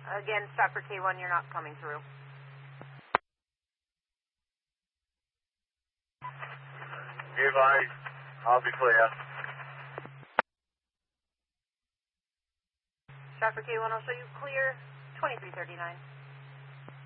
Again, stop for K1, you're not coming through. Be advised, I'll be clear. Stop for K1, I'll show you clear, 2339.